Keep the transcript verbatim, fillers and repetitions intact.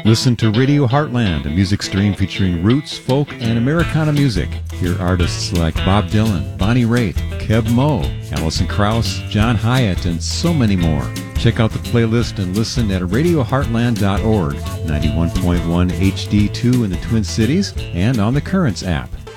Listen to Radio Heartland, a music stream featuring roots, folk, and Americana music. Hear artists like Bob Dylan, Bonnie Raitt, Keb Mo, Alison Krauss, John Hyatt, and so many more. Check out the playlist and listen at radio heartland dot org, ninety-one point one H D two in the Twin Cities, and on the Currents app.